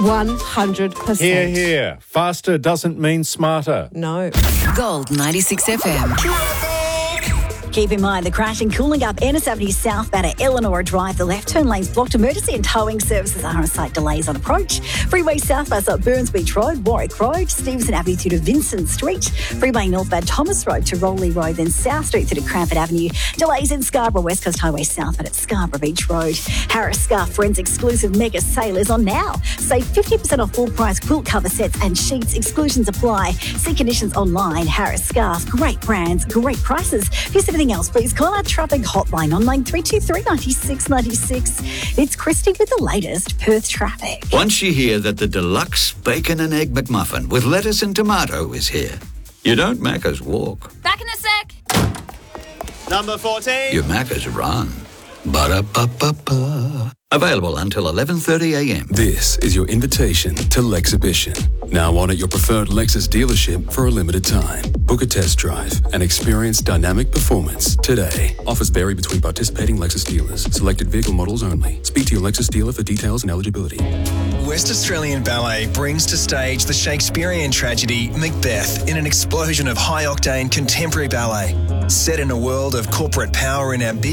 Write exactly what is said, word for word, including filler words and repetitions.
one hundred percent. Here, here. Faster doesn't mean smarter. No. Gold ninety-six F M. Keep in mind the crash and cooling up Ennis Avenue southbound at Eleanor Drive. The left turn lanes blocked. Emergency and towing services are on site. Delays on approach. Freeway southbound up Burns Beach Road, Warwick Road, Stevenson Avenue through to Vincent Street. Freeway northbound Thomas Road to Rowley Road, then South Street through to Cranford Avenue. Delays in Scarborough West Coast Highway southbound at Scarborough Beach Road. Harris Scarf Friends exclusive mega sale is on now. Save fifty percent off full price quilt cover sets and sheets. Exclusions apply. See conditions online. Harris Scarf. Great brands, great prices. Here's everything else. Please call our traffic hotline on nine three two three, nine six nine six. It's Christy with the latest Perth traffic. Once you hear that the deluxe bacon and egg McMuffin with lettuce and tomato is here, you don't Macca's walk. Back in a sec. Number fourteen. You Macca's run. Ba-da-ba-ba-ba. Available until eleven thirty a m. This is your invitation to Lexhibition. Now on at your preferred Lexus dealership for a limited time. Book a test drive and experience dynamic performance today. Offers vary between participating Lexus dealers. Selected vehicle models only. Speak to your Lexus dealer for details and eligibility. West Australian Ballet brings to stage the Shakespearean tragedy Macbeth in an explosion of high-octane contemporary ballet. Set in a world of corporate power in our